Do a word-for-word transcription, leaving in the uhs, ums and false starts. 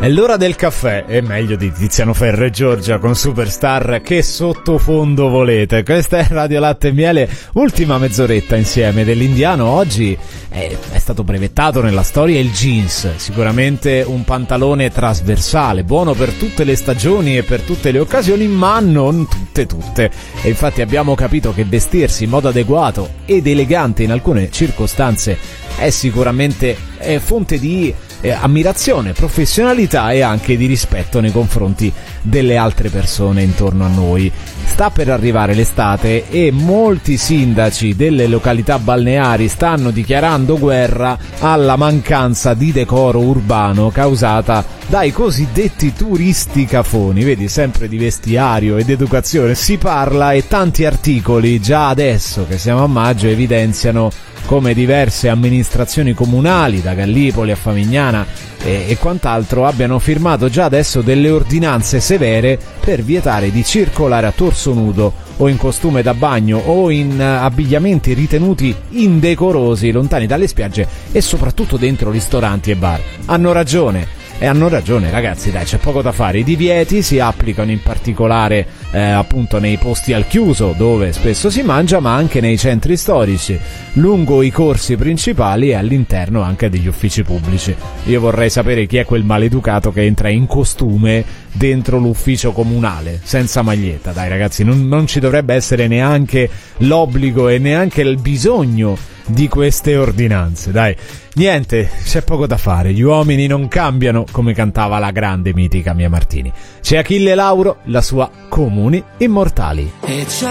È l'ora del caffè, è meglio di Tiziano Ferro e Giorgia con Superstar. Che sottofondo volete? Questa è Radio Latte e Miele, ultima mezz'oretta insieme dell'Indiano. Oggi è, è stato brevettato nella storia il jeans, sicuramente un pantalone trasversale, buono per tutte le stagioni e per tutte le occasioni, ma non tutte tutte. E infatti abbiamo capito che vestirsi in modo adeguato ed elegante in alcune circostanze è sicuramente è fonte di eh, ammirazione, professionalità e anche di rispetto nei confronti delle altre persone intorno a noi. Sta per arrivare l'estate e molti sindaci delle località balneari stanno dichiarando guerra alla mancanza di decoro urbano causata dai cosiddetti turisti cafoni. Vedi, sempre di vestiario ed educazione si parla, e tanti articoli già adesso che siamo a maggio evidenziano come diverse amministrazioni comunali, da Gallipoli a Favignana e, e quant'altro, abbiano firmato già adesso delle ordinanze severe per vietare di circolare a torso nudo o in costume da bagno o in uh, abbigliamenti ritenuti indecorosi lontani dalle spiagge e soprattutto dentro ristoranti e bar. Hanno ragione. E hanno ragione, ragazzi, dai, c'è poco da fare. I divieti si applicano in particolare eh, appunto nei posti al chiuso dove spesso si mangia, ma anche nei centri storici, lungo i corsi principali e all'interno anche degli uffici pubblici. Io vorrei sapere chi è quel maleducato che entra in costume dentro l'ufficio comunale senza maglietta. Dai, ragazzi, non, non ci dovrebbe essere neanche l'obbligo e neanche il bisogno di queste ordinanze. Dai, niente, c'è poco da fare, gli uomini non cambiano, come cantava la grande mitica Mia Martini. C'è Achille Lauro, la sua Comuni Immortali. E